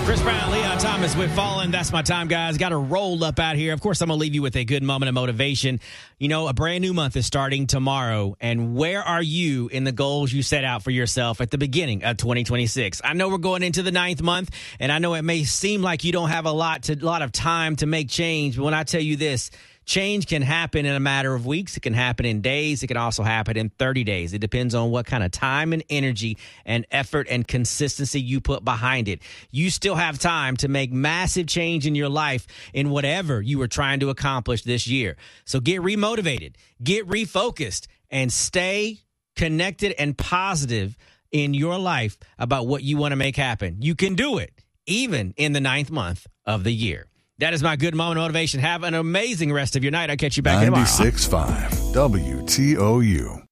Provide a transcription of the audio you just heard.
Chris Brown, Leon Thomas with Fallen. That's my time, guys. Got to roll up out here. Of course, I'm going to leave you with a good moment of motivation. You know, a brand new month is starting tomorrow. And where are you in the goals you set out for yourself at the beginning of 2026? I know we're going into the 9th month, and I know it may seem like you don't have a lot of time to make change. But when I tell you this, change can happen in a matter of weeks. It can happen in days. It can also happen in 30 days. It depends on what kind of time and energy and effort and consistency you put behind it. You still have time to make massive change in your life in whatever you were trying to accomplish this year. So get remotivated, get refocused, and stay connected and positive in your life about what you want to make happen. You can do it, even in the 9th month of the year. That is my good moment of motivation. Have an amazing rest of your night. I'll catch you back tomorrow. 96.5 WTOU.